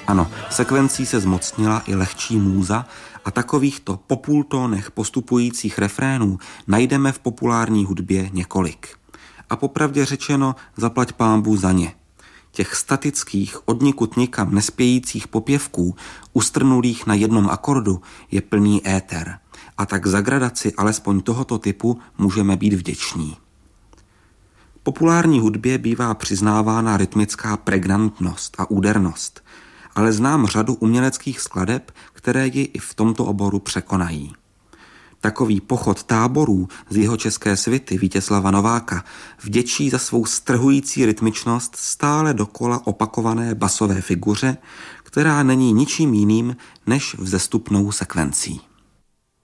Ano, sekvencí se zmocnila i lehčí můza a takovýchto po půltónech postupujících refrénů najdeme v populární hudbě několik. A popravdě řečeno, zaplať pánbůh za ně. Těch statických, odnikud nikam nespějících popěvků, ustrnulých na jednom akordu, je plný éter. A tak za gradaci alespoň tohoto typu můžeme být vděční. Populární hudbě bývá přiznávána rytmická pregnantnost a údernost, ale znám řadu uměleckých skladeb, které ji i v tomto oboru překonají. Takový pochod táborů z jihočeské svity Vítězslava Nováka vděčí za svou strhující rytmičnost stále dokola opakované basové figuře, která není ničím jiným než vzestupnou sekvencí.